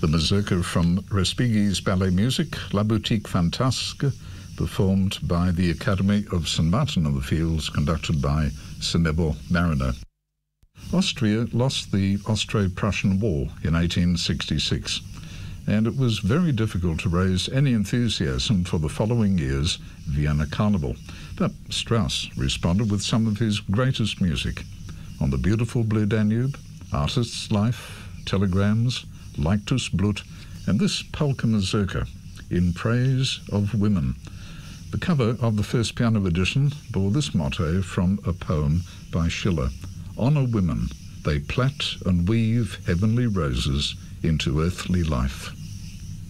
The mazurka from Respighi's ballet music, La Boutique Fantasque, performed by the Academy of St. Martin-on-the-Fields, conducted by Sir Neville Marriner. Austria lost the Austro-Prussian War in 1866, and it was very difficult to raise any enthusiasm for the following year's Vienna Carnival. But Strauss responded with some of his greatest music. On the beautiful Blue Danube, Artist's Life, Telegrams, Leichtes Blut, and this polka mazurka, In Praise of Women. The cover of the first piano edition bore this motto from a poem by Schiller: "Honor women, they plait and weave heavenly roses into earthly life."